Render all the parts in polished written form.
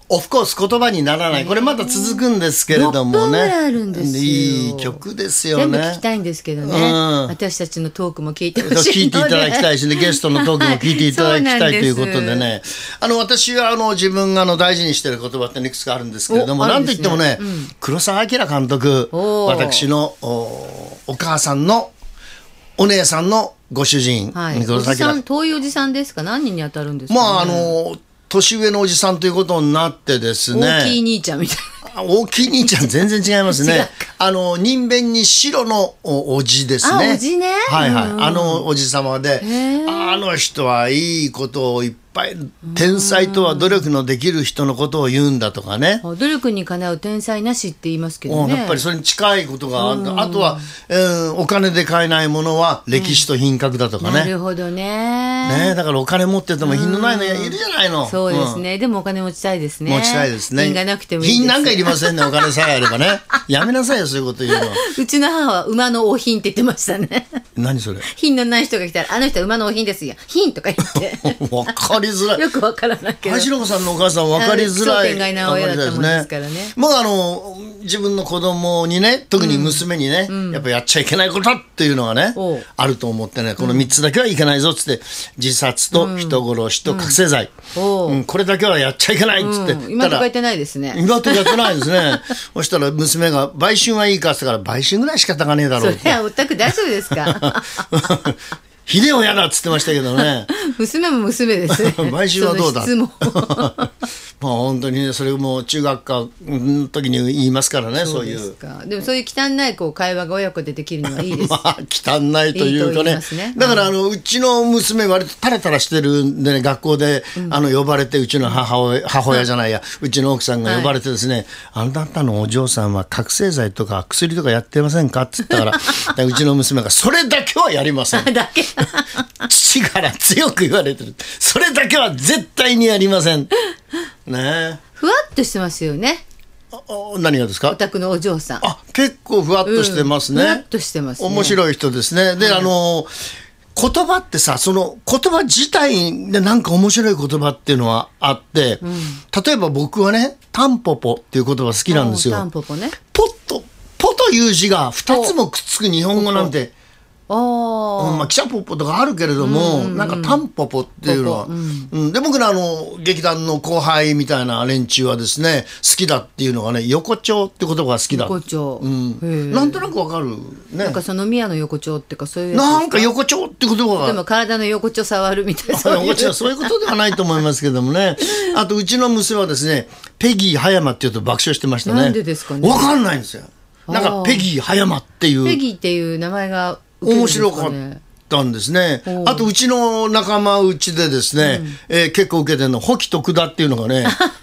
オフコース言葉にならない。これまだ続くんですけれどもね。 6分ぐらいあるんですよ。 いい曲ですよね。 全部聞きたいんですけどね。私たちのトークも聞いてほしいので。 聞いていただきたいしね、ゲストのトークも聞いていただきたいということでね。私は自分が大事にしている言葉っていくつかあるんですけれども、なんといってもね、黒澤明監督、私のお母さんのお姉さんのご主人、 おじさん、遠いおじさんですか？何人に当たるんですかね？ まあ年上のおじさんということになってですね、 大きい兄ちゃんみたいな。 大きい兄ちゃん全然違いますね。人弁に白のおじですね。 おじね。 はいはい。おじさまで、人はいいことをいっぱい、天才とは努力のできる人のことを言うんだとかね。 努力にかなう天才なしって言いますけどね。 やっぱりそれに近いことがある。あとは、お金で買えないものは歴史と品格だとかね。 なるほどね。 だからお金持ってても品のないのいるじゃないの。 そうですね。でもお金持ちたいですね。 持ちたいですね。 品がなくてもいいです。 品なんかいりませんね。お金さえあればね。やめなさいよ、そういうこと言うの。 うちの母は馬のお品って言ってましたね。 何それ？ 品のない人が来たら、あの人は馬のお品ですよ。品とか言って。 わかりづらい。 よくわからないけど。 橋野さんのお母さんわかりづらい。 商店街な親だったもんですからね。 もう自分の子供にね、特に娘にね、やっぱやっちゃいけないことっていうのがね、あると思ってね、この3つだけはいけないぞっつって、自殺と人殺しと覚醒剤。これだけはやっちゃいけないっつって。 今とか言ってないですね。 今とかやってないですね。そしたら娘が売春はいいかって言ったから、売春ぐらい仕方がねえだろうって。 それはおたく大丈夫ですか？ ひでえ親だっつってましたけどね。 娘も娘ですね。 買収はどうだ。 質問まあ本当にね、それも中学科の時に言いますからね、そういう。 でもそういう汚い会話が親子でできるのはいいです。 まあ汚いというかね。だからうちの娘割とタラタラしてるんでね、学校で呼ばれて、うちの母親じゃないや、うちの奥さんが呼ばれてですね、あなたのお嬢さんは覚醒剤とか薬とかやってませんかって言ったからうちの娘がそれだけはやりません。 だけ父から強く言われてる。それだけは絶対にやりません。ね、 ふわっとしてますよね。 何がですか？ お宅のお嬢さん。 結構ふわっとしてますね。 ふわっとしてますね。 面白い人ですね。で、言葉ってさ、その言葉自体でなんか面白い言葉っていうのはあって、例えば僕はね、タンポポっていう言葉好きなんですよ。 タンポポね。 ポという字が2つもくっつく日本語なんて、まあ、記者ポッポとかあるけれども、なんかタンポポっていうのは、で僕の劇団の後輩みたいな連中はですね、好きだっていうのがね、横丁って言葉が好きだ。 横丁、 なんとなくわかるね。 なんかその宮の横丁っていうか、そういうやつなんか横丁って言葉が、 でも体の横丁触るみたいな、 そういうことではないと思いますけどもね。あとうちの娘はですね、ペギー葉山っていうと爆笑してましたね。 なんでですかね。 わかんないんですよ。なんかペギー葉山っていう、 ペギーっていう名前が面白かったんですね。あとうちの仲間内でですね、結構受けてるの保木徳田っていうのがね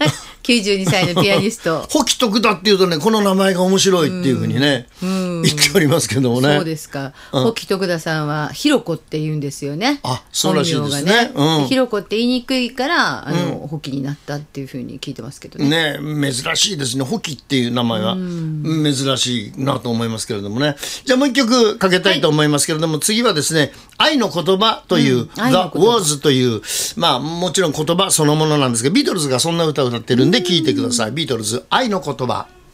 92歳のピアニスト保木徳田っていうとね、この名前が面白いっていうふうにね、言っておりますけどもね。 そうですか。保木徳田さんはひろこって言うんですよね。 そうらしいですね。 ひろこって言いにくいから保木になったっていうふうに聞いてますけどね。珍しいですね。保木っていう名前は珍しいなと思いますけれどもね。じゃあもう一曲かけたいと思いますけれども、次はですね、愛の言葉という、The Words という、まあもちろん言葉そのものなんですけど、ビートルズがそんな歌を歌ってるんで聞いてください。ビートルズ、愛の言葉。